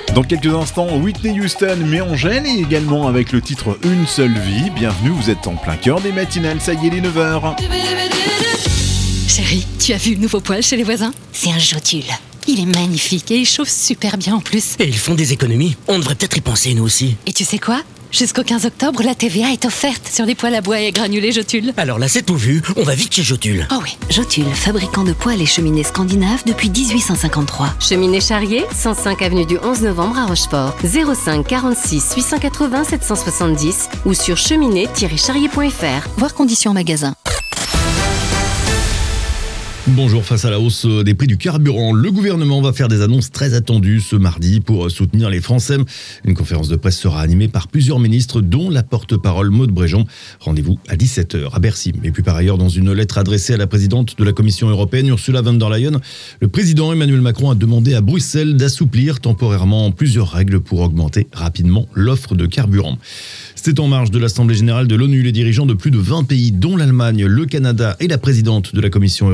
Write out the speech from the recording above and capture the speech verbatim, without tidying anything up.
Dans quelques instants, Whitney Houston met en gêne et également avec le titre Une seule vie. Bienvenue, vous êtes en plein cœur des matinales, ça y est, les neuf heures. Chérie, tu as vu le nouveau poêle chez les voisins ? C'est un Jotule. Il est magnifique et il chauffe super bien en plus. Et ils font des économies. On devrait peut-être y penser nous aussi. Et tu sais quoi ? Jusqu'au quinze octobre, la T V A est offerte sur les poêles à bois et granulés Jotule. Alors là, c'est tout vu. On va vite chez Jotule. Oh oui. Jotule, fabricant de poêles et cheminées scandinaves depuis dix-huit cent cinquante-trois. Cheminée Charrier, cent cinq avenue du onze novembre à Rochefort. zéro cinq quarante-six huit cent quatre-vingts sept cent soixante-dix ou sur cheminée tiret charrier point f r. Voir conditions en magasin. Bonjour, face à la hausse des prix du carburant, le gouvernement va faire des annonces très attendues ce mardi pour soutenir les Français. Une conférence de presse sera animée par plusieurs ministres, dont la porte-parole Maud Bréjean. Rendez-vous à dix-sept heures à Bercy. Et puis par ailleurs, dans une lettre adressée à la présidente de la Commission européenne, Ursula von der Leyen, le président Emmanuel Macron a demandé à Bruxelles d'assouplir temporairement plusieurs règles pour augmenter rapidement l'offre de carburant. C'est en marge de l'Assemblée générale de l'ONU. Les dirigeants de plus de vingt pays, dont l'Allemagne, le Canada et la présidente de la Commission européenne,